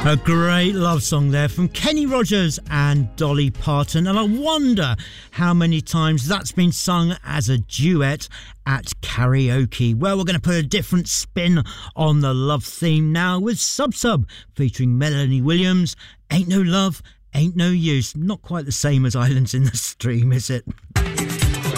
A great love song there from Kenny Rogers and Dolly Parton, and I wonder how many times that's been sung as a duet at karaoke. Well, we're going to put a different spin on the love theme now with Sub Sub featuring Melanie Williams. Ain't no love, ain't no use. Not quite the same as Islands in the Stream, is it?